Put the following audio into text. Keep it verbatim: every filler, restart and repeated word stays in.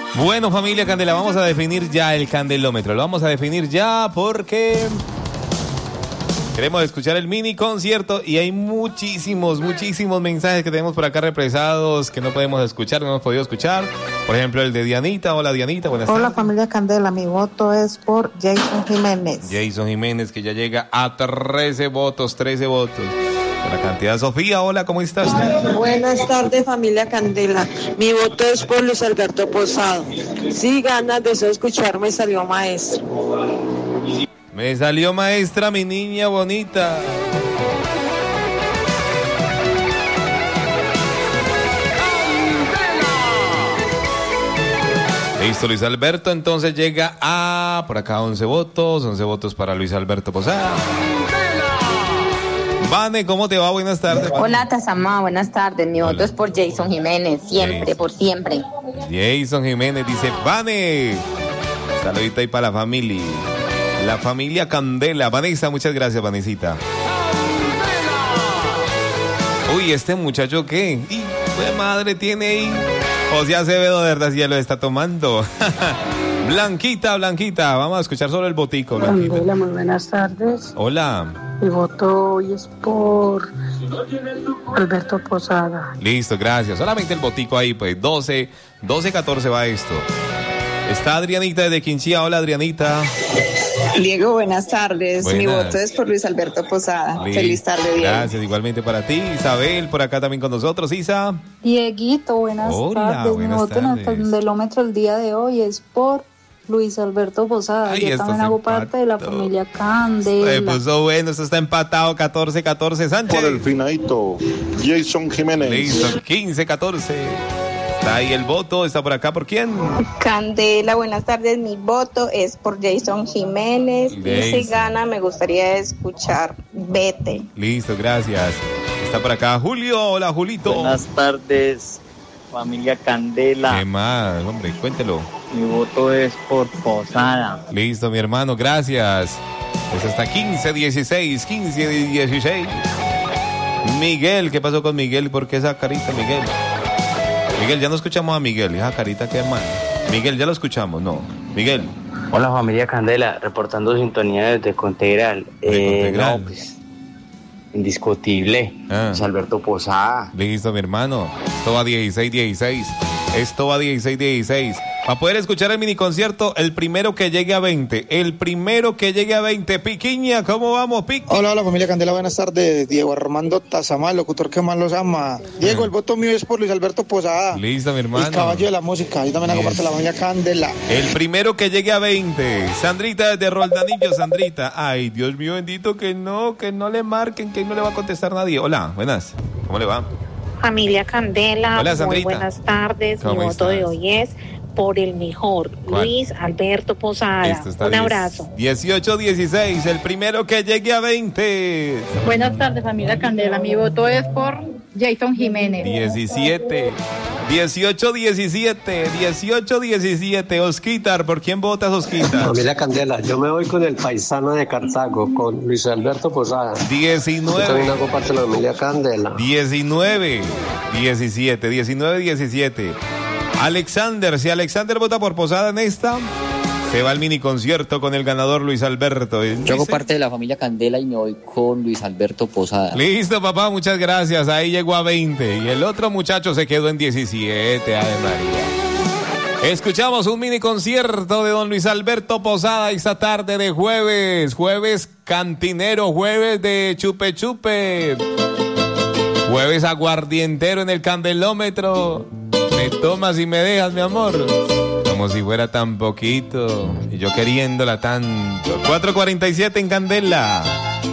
Bueno, familia Candela, vamos a definir ya el candelómetro. Lo vamos a definir ya porque queremos escuchar el mini concierto y hay muchísimos, muchísimos mensajes que tenemos por acá represados que no podemos escuchar, no hemos podido escuchar. Por ejemplo, el de Dianita. Hola, Dianita, buenas tardes. Hola, familia Candela, mi voto es por Jason Jiménez. Jason Jiménez, que ya llega a trece votos, trece votos. La cantidad. Sofía, hola, ¿cómo estás? Buenas tardes, familia Candela. Mi voto es por Luis Alberto Posada. Sí, ganas de escuchar, me salió maestro. Me salió maestra, mi niña bonita. Listo, Luis Alberto, entonces llega a, por acá, once votos, once votos para Luis Alberto Posada. Vane, ¿cómo te va? Buenas tardes. Vane. Hola, Tazamá, buenas tardes. Mi Hola. voto es por Jason Jiménez, siempre, Jason. por siempre. Jason Jiménez dice, Vane. Saludita ahí para la familia. La familia Candela. Vanessa, muchas gracias, Vanesita. Uy, este muchacho, ¿qué? ¿Y qué madre tiene ahí? José Acevedo, de verdad, si ya lo está tomando. Blanquita, Blanquita, vamos a escuchar solo el botico. Blanquita. Candela, muy buenas tardes. Hola. Mi voto hoy es por Alberto Posada. Listo, gracias. Solamente el botico ahí, pues doce, doce, catorce va esto. Está Adrianita desde Quinchía. Hola, Adrianita. Diego, buenas tardes. Buenas. Mi voto es por Luis Alberto Posada. Listo. Feliz tarde, Diego. Gracias, igualmente para ti. Isabel, por acá también con nosotros. Isa. Dieguito, buenas Hola, tardes. buenas Mi voto tardes. en el candelómetro el día de hoy es por Luis Alberto Posada. Ay, Yo también hago parte de la familia Candela. Se puso bueno, esto está empatado, catorce, catorce, Sánchez. Por el finadito, Jason Jiménez. Listo, quince, catorce. Está ahí el voto, está por acá, ¿por quién? Candela, buenas tardes, mi voto es por Jason Jiménez. Jason. Y si gana, me gustaría escuchar Vete. Listo, gracias. Está por acá Julio, hola Julito. Buenas tardes, familia Candela. ¿Qué más, hombre? Cuéntelo. Mi voto es por Posada. Listo, mi hermano, gracias. Pues hasta quince, dieciséis, quince, dieciséis. Miguel, ¿qué pasó con Miguel? ¿Por qué esa carita, Miguel? Miguel, ya no escuchamos a Miguel, esa carita que mal. Miguel, ya lo escuchamos, no. Miguel. Hola, familia Candela, reportando sintonía desde Contegral. De eh, Contegral. No, pues, indiscutible. Ah. Es Alberto Posada. Listo, mi hermano. Esto va dieciséis, dieciséis. Esto va dieciséis, dieciséis. Para poder escuchar el mini concierto, el primero que llegue a veinte. El primero que llegue a veinte. Piquiña, ¿cómo vamos, Piqui? Hola, hola, familia Candela, buenas tardes. Diego Armando Tazamá, locutor que más los ama. Diego, el voto mío es por Luis Alberto Posada. Listo, mi hermano. El caballo de la música. Yo también hago parte de la familia Candela. El primero que llegue a veinte. Sandrita desde Roldanillo, Sandrita. Ay, Dios mío bendito, que no, que no le marquen, que no le va a contestar nadie. Hola, buenas. ¿Cómo le va? Familia Candela, Hola, muy Sandrita. buenas tardes. Mi voto ¿Cómo de estás? hoy es por el mejor, ¿Cuál? Luis Alberto Posada. Listo, está Un diez. abrazo. dieciocho, dieciséis. El primero que llegue a veinte. Buenas tardes, familia Candela. Mi voto es por Jason Jiménez. diecisiete. dieciocho, diecisiete. dieciocho, diecisiete. Osquitar, ¿por quién votas, Osquitar? Familia Candela, yo me voy con el paisano de Cartago, con Luis Alberto Posada. diecinueve. Yo también hago parte de la familia Candela. diecinueve, diecisiete, diecinueve, diecisiete. Alexander, si Alexander vota por Posada en esta, se va al mini concierto con el ganador Luis Alberto. Yo hago parte de la familia Candela y me voy con Luis Alberto Posada. Listo, papá, muchas gracias. Ahí llegó a veinte. Y el otro muchacho se quedó en diecisiete. Ave María. Escuchamos un mini concierto de don Luis Alberto Posada esta tarde de jueves. Jueves cantinero, jueves de chupe chupe. Jueves aguardientero en el candelómetro. Me tomas y me dejas, mi amor. Como si fuera tan poquito. Y yo queriéndola tanto. cuatro cuarenta y siete en Candela.